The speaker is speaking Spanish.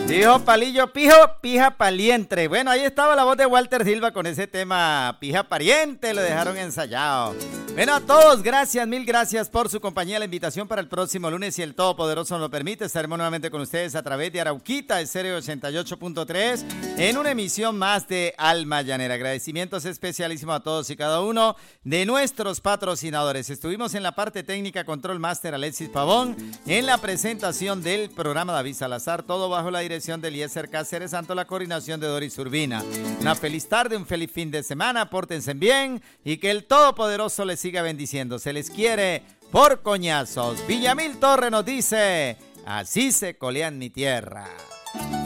Dijo Palillo Pijo, pija paliente. Bueno, ahí estaba la voz de Walter Silva con ese tema, pija pariente, lo dejaron ensayado. Bueno, a todos, gracias, mil gracias por su compañía. La invitación para el próximo lunes, si el Todopoderoso nos lo permite, estaremos nuevamente con ustedes a través de Arauquita, Estéreo 88.3, en una emisión más de Alma Llanera. Agradecimientos especialísimos a todos y cada uno de nuestros patrocinadores. Estuvimos en la parte técnica, Control Master Alexis Pavón, en la presentación del programa David Salazar, todo bajo la dirección de Eliezer Cáceres Santo, la coordinación de Doris Urbina. Una feliz tarde, un feliz fin de semana, pórtense bien y que el Todopoderoso les siga bendiciendo. Se les quiere por coñazos. Villamil Torre nos dice, así se colea en mi tierra.